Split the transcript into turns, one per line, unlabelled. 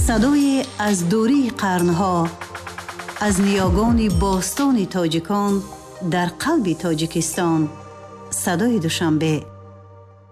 صدای از دوری قرنها، از نیاگان باستان تاجیکان در قلب تاجیکستان. صدای دوشنبه